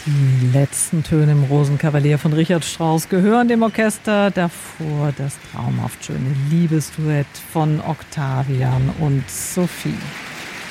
Die letzten Töne im Rosenkavalier von Richard Strauss gehören dem Orchester. Davor das traumhaft schöne Liebesduett von Octavian und Sophie.